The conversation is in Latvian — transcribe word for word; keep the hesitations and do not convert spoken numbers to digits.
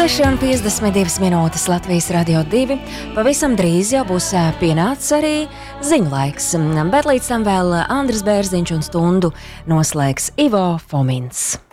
seši un piecdesmit divas minūtes Latvijas Radio divi. Pavisam drīz jau būs pienācis arī ziņu laiks, bet līdz tam vēl Andris Bērziņš un stundu noslēgs Ivo Fomins.